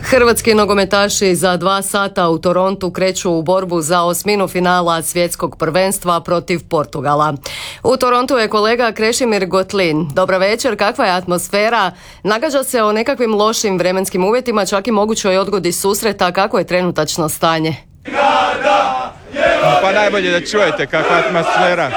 Hrvatski nogometaši za 2 sata u Torontu kreću u borbu za osminu finala svjetskog prvenstva protiv Portugala. U Torontu je kolega Krešimir Gotlin. Dobra večer, kakva je atmosfera? Nagađa se o nekakvim lošim vremenskim uvjetima, čak i mogućoj odgodi susreta. Kako je trenutačno stanje? Pa najbolje da čujete kakva je atmosfera.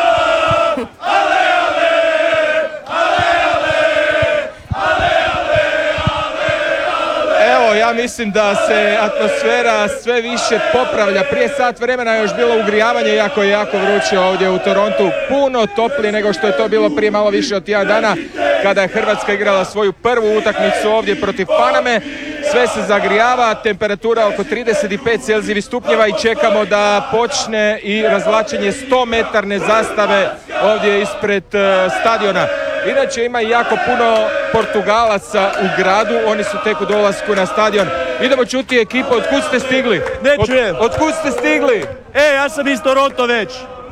Ja mislim da se atmosfera sve više popravlja. Prije sat vremena je još bilo ugrijavanje, jako je jako vruće ovdje u Torontu. Puno toplije nego što je to bilo prije malo više od tjedan dana kada je Hrvatska igrala svoju prvu utakmicu ovdje protiv Paname. Sve se zagrijava, temperatura oko 35 celzijevih stupnjeva i čekamo da počne i razvlačenje 100-metarne zastave ovdje ispred stadiona. Inače ima jako puno Portugalaca u gradu, oni su tek u dolasku na stadion. Idemo čuti ekipu, otkud ste stigli? Ne čujem. Otkud ste stigli? Ja sam iz Toronto već.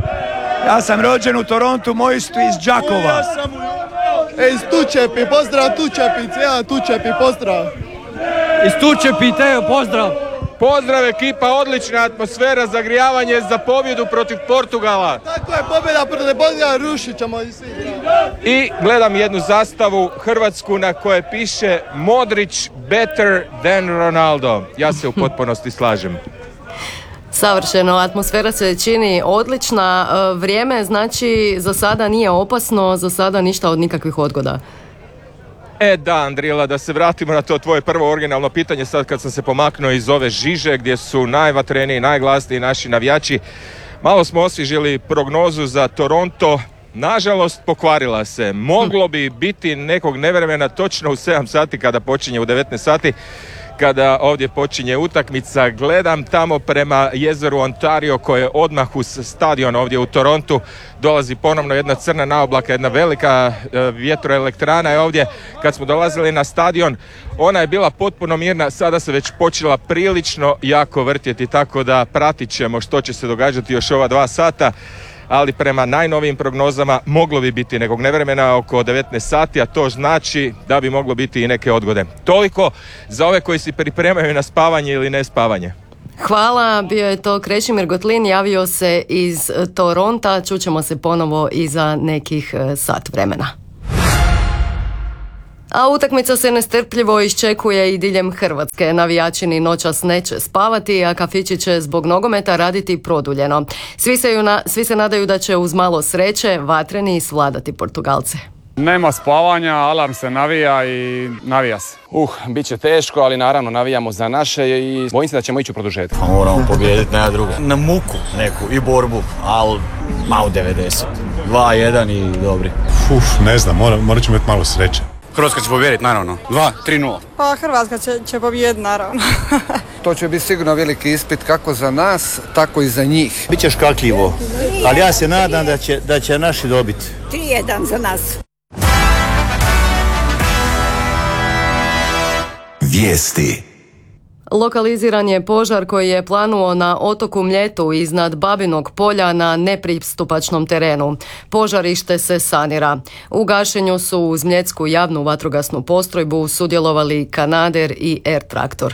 Ja sam rođen u Torontu, moji su iz Đakova. Iz Tučepi, pozdrav Tučepici, ja Tučepi, pozdrav. Iz Tučepi, pozdrav. Pozdrav ekipa, odlična atmosfera, zagrijavanje za pobjedu protiv Portugala. Tako je, pobjeda protiv Portugala, rušit ćemo i svi. I gledam jednu zastavu hrvatsku na kojoj piše Modrić better than Ronaldo. Ja se u potpunosti slažem. Savršeno, atmosfera se čini odlična, vrijeme znači za sada nije opasno, za sada ništa od nikakvih odgoda. Da, Andrijela, da se vratimo na to tvoje prvo originalno pitanje sad kad sam se pomaknuo iz ove žiže gdje su najvatreniji, najglasniji naši navijači. Malo smo osvježili prognozu za Toronto. Nažalost, pokvarila se. Moglo bi biti nekog nevremena točno u 7 sati kada počinje u 19 sati. Kada ovdje počinje utakmica, gledam tamo prema jezeru Ontario koje je odmah uz stadion ovdje u Torontu. Dolazi ponovno jedna crna naoblaka, jedna velika vjetroelektrana je ovdje. Kad smo dolazili na stadion, ona je bila potpuno mirna, sada se već počela prilično jako vrtjeti, tako da pratit ćemo što će se događati još ova 2 sata. Ali prema najnovijim prognozama moglo bi biti nekog nevremena oko 19 sati, a to znači da bi moglo biti i neke odgode. Toliko za ove koji se pripremaju na spavanje ili ne spavanje. Hvala, bio je to Krešimir Gotlin, javio se iz Toronta, čućemo se ponovo iza nekih sat vremena. A utakmica se nestrpljivo iščekuje i diljem Hrvatske. Navijači ni noćas neće spavati, a kafići će zbog nogometa raditi produljeno. Svi se nadaju da će uz malo sreće vatreni svladati Portugalce. Nema spavanja, alarm se navija i navija se. Bit će teško, ali naravno navijamo za naše i bojim se da ćemo ići u produžetku. Moramo pobijediti, nema druga. Na muku neku i borbu, ali malo 90. 2-1 i dobri. Ne znam, morat ćemo imati malo sreće. Hrvatska će pobijediti, naravno. 2-3-0. Pa Hrvatska će pobijediti, naravno. To će biti sigurno veliki ispit kako za nas, tako i za njih. Biće škakljivo, ali ja se nadam da će naši dobiti. 3-1 za nas. Vijesti. Lokaliziran je požar koji je planuo na otoku Mljetu iznad Babinog polja na nepristupačnom terenu. Požarište se sanira. U gašenju su uz Mljetsku javnu vatrogasnu postrojbu sudjelovali kanader i R-traktor.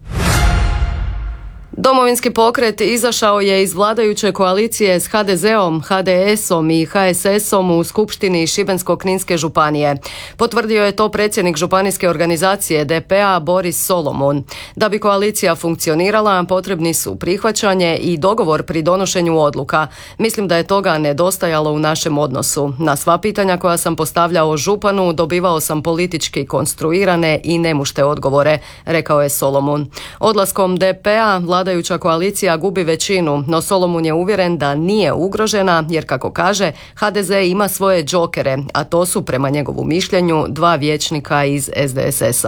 Domovinski pokret izašao je iz vladajuće koalicije s HDZ-om, HDS-om i HSS-om u Skupštini Šibensko-kninske županije. Potvrdio je to predsjednik županijske organizacije DP-a Boris Solomon. Da bi koalicija funkcionirala, potrebni su prihvaćanje i dogovor pri donošenju odluka. Mislim da je toga nedostajalo u našem odnosu. Na sva pitanja koja sam postavljao županu, dobivao sam politički konstruirane i nemušte odgovore, rekao je Solomon. Odlaskom DP-a vladajuća koalicija gubi većinu, no Solomon je uvjeren da nije ugrožena jer, kako kaže, HDZ ima svoje džokere, a to su prema njegovu mišljenju 2 vijećnika iz SDSS-a.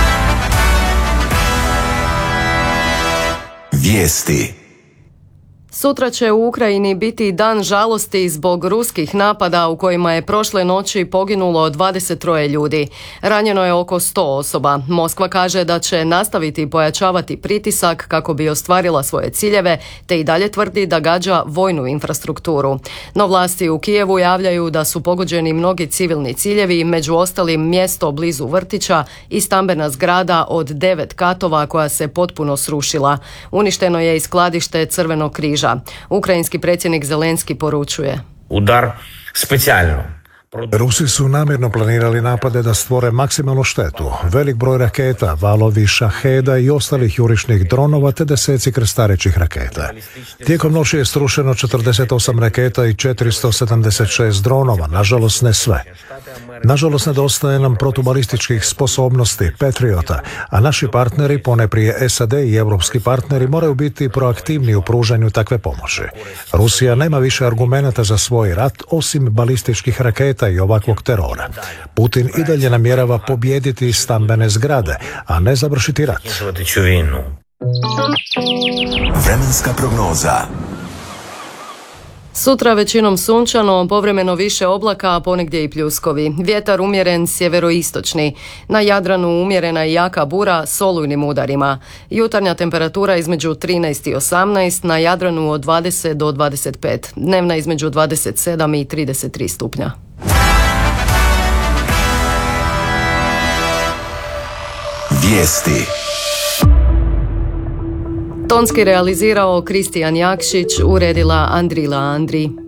Vijesti. Sutra će u Ukrajini biti dan žalosti zbog ruskih napada u kojima je prošle noći poginulo 23 ljudi. Ranjeno je oko 100 osoba. Moskva kaže da će nastaviti pojačavati pritisak kako bi ostvarila svoje ciljeve, te i dalje tvrdi da gađa vojnu infrastrukturu. No vlasti u Kijevu javljaju da su pogođeni mnogi civilni ciljevi, među ostalim mjesto blizu vrtića i stambena zgrada od 9 katova koja se potpuno srušila. Uništeno je i skladište Crvenog križa. Ukrajinski predsjednik Zelenski poručuje: Udar specijalno. Rusi su namjerno planirali napade da stvore maksimalnu štetu. Velik broj raketa, valovi šaheda i ostalih jurišnih dronova te deseci krstarećih raketa. Tijekom noći je strušeno 48 raketa i 476 dronova, nažalost ne sve. Nažalost nedostaje nam protubalističkih sposobnosti Patriota, a naši partneri, poneprije SAD i europski partneri, moraju biti proaktivni u pružanju takve pomoći. Rusija nema više argumenata za svoj rat osim balističkih raketa i ovakvog terora. Putin i dalje namjerava pobijediti stambene zgrade, a ne završiti rat. Vremenska prognoza. Sutra većinom sunčano, povremeno više oblaka, a ponegdje i pljuskovi. Vjetar umjeren sjeveroistočni. Na Jadranu umjerena i jaka bura s olujnim udarima. Jutarnja temperatura između 13 i 18, na Jadranu od 20 do 25. Dnevna između 27 i 33 stupnja. Vijesti. Tonski realizirao Kristijan Jakšić, uredila Andrila Andri.